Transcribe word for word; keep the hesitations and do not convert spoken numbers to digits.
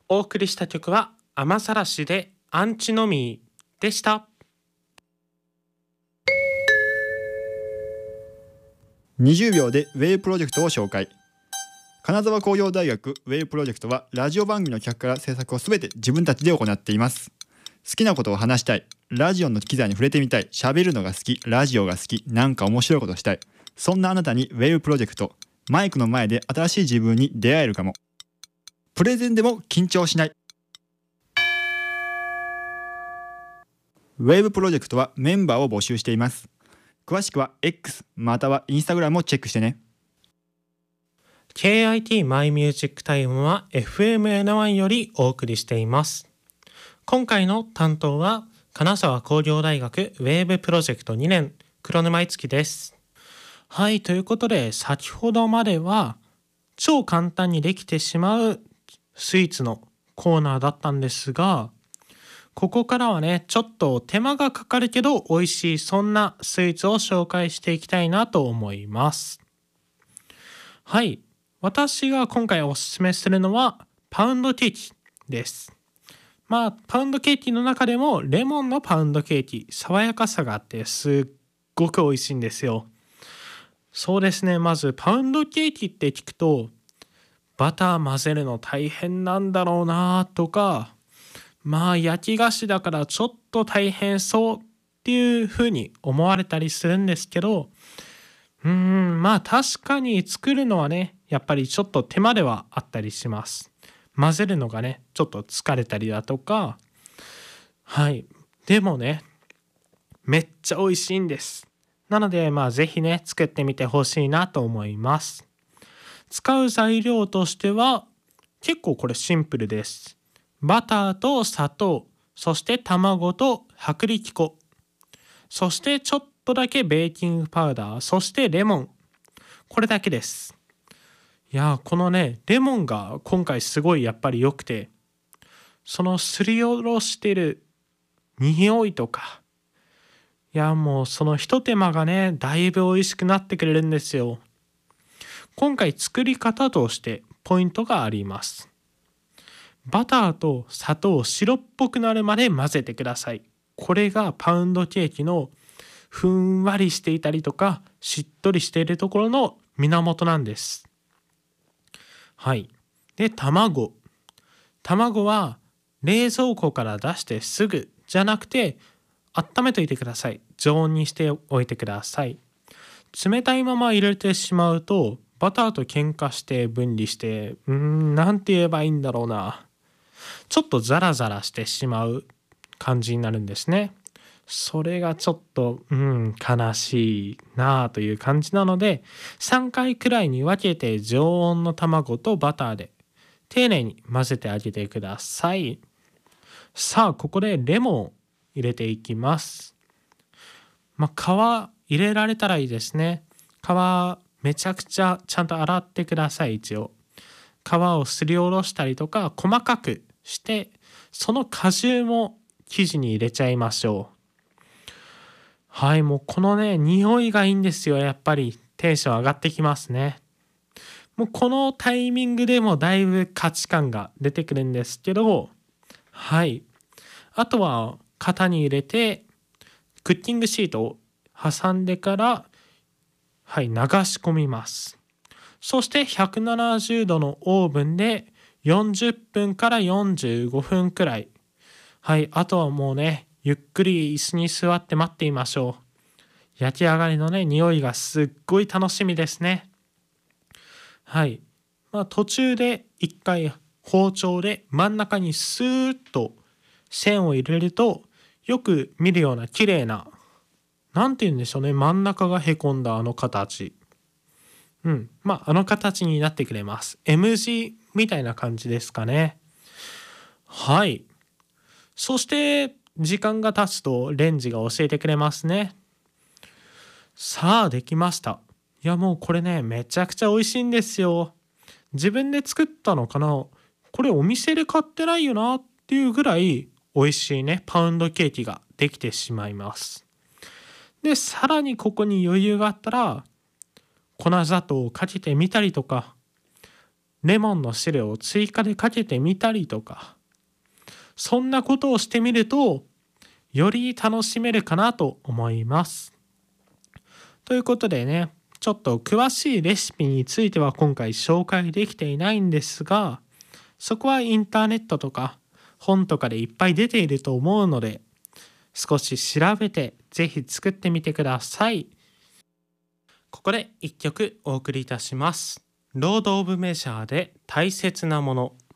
お送りした曲は雨ざらしでアンチノミーでした。 にじゅうびょうでウェイプロジェクトを紹介。金沢工業大学ウェイプロジェクトはラジオ番組の企画から制作をすべて自分たちで行っています。好きなことを話したい、ラジオの機材に触れてみたい、喋るのが好き、ラジオが好き、なんか面白いことしたい、そんなあなたにウェイプロジェクト、マイクの前で新しい自分に出会えるかも。プレゼンでも緊張しない。ウェブプロジェクトはメンバーを募集しています。詳しくは X または Instagram をチェックしてね。 ケーアイティー マイミュージックタイムは エフエムエヌワン よりお送りしています。今回の担当は金沢工業大学ウェーブプロジェクトにねん黒沼いつきです。はい、ということで先ほどまでは超簡単にできてしまうスイーツのコーナーだったんですが、ここからはねちょっと手間がかかるけど美味しいそんなスイーツを紹介していきたいなと思います。はい、私が今回おすすめするのはパウンドケーキです。まあパウンドケーキの中でもレモンのパウンドケーキ、爽やかさがあってすっごく美味しいんですよ。そうですね、まずパウンドケーキって聞くとバター混ぜるの大変なんだろうなとか、まあ焼き菓子だからちょっと大変そうっていう風に思われたりするんですけど、うーんまあ確かに作るのはねやっぱりちょっと手間ではあったりします。混ぜるのがねちょっと疲れたりだとか、はいでもねめっちゃ美味しいんです。なのでまあぜひね作ってみてほしいなと思います。使う材料としては結構これシンプルです。バターと砂糖、そして卵と薄力粉、そしてちょっとだけベーキングパウダー、そしてレモン、これだけです。いやこのねレモンが今回すごいやっぱり良くて、そのすりおろしてる匂いとか、いやもうそのひと手間がねだいぶ美味しくなってくれるんですよ。今回作り方としてポイントがあります。バターと砂糖を白っぽくなるまで混ぜてください。これがパウンドケーキのふんわりしていたりとかしっとりしているところの源なんです。はい。で、卵。卵は冷蔵庫から出してすぐじゃなくて温めといてください。常温にしておいてください。冷たいまま入れてしまうとバターと喧嘩して分離して、うーんなんて言えばいいんだろうな。ちょっとザラザラしてしまう感じになるんですね。それがちょっとうん悲しいなあという感じなので、さんかいくらいに分けて常温の卵とバターで丁寧に混ぜてあげてください。さあここでレモンを入れていきます。まあ皮入れられたらいいですね。皮めちゃくちゃちゃんと洗ってください。一応皮をすりおろしたりとか細かくして、その果汁も生地に入れちゃいましょう。はい、もうこのね匂いがいいんですよ。やっぱりテンション上がってきますね。もうこのタイミングでもだいぶ価値観が出てくるんですけど、はい、あとは型に入れてクッキングシートを挟んでから、はい、流し込みます。そしてひゃくななじゅうどのオーブンでよんじゅっぷんからよんじゅうごふんくらい。はい、あとはもうね、ゆっくり椅子に座って待っていましょう。焼き上がりのね、匂いがすっごい楽しみですね。はい。まあ途中で一回包丁で真ん中にスーッと線を入れると、よく見るような綺麗な、なんて言うんでしょうね、真ん中がへこんだあの形。うん、まああの形になってくれます。M 字みたいな感じですかね。はい。そして時間が経つとレンジが教えてくれますね。さあできました。いやもうこれねめちゃくちゃ美味しいんですよ。自分で作ったのかな、これお店で買ってないよなっていうぐらい美味しいねパウンドケーキができてしまいます。でさらにここに余裕があったら粉砂糖をかけてみたりとか、 レモンの汁を追加でかけてみたりとか、そんなことをしてみるとより楽しめるかなと思います。ということでね、ちょっと詳しいレシピについては今回紹介できていないんですが、そこはインターネットとか本とかでいっぱい出ていると思うので、少し調べてぜひ作ってみてください。ここでいっきょくお送りいたします。ロード・オブ・メジャーで大切なもの。